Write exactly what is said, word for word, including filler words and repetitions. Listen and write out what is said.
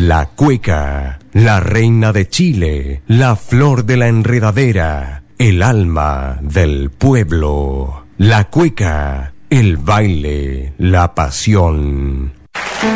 La cueca, la reina de Chile, la flor de la enredadera, el alma del pueblo. La cueca, el baile, la pasión.